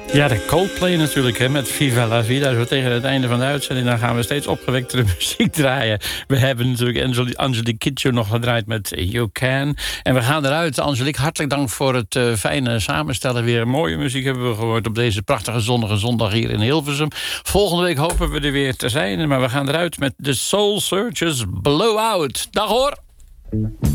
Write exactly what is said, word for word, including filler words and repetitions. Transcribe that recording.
Ja, de Coldplay natuurlijk, hè, met Viva la Vida. Zo tegen het einde van de uitzending, dan gaan we steeds opgewektere muziek draaien. We hebben natuurlijk Angelique, Angelique Kidjo nog gedraaid met You Can. En we gaan eruit. Angelique, hartelijk dank voor het uh, fijne samenstellen. Weer mooie muziek hebben we gehoord op deze prachtige zonnige zondag hier in Hilversum. Volgende week hopen we er weer te zijn. Maar we gaan eruit met The Soul Searchers Blowout. Dag hoor!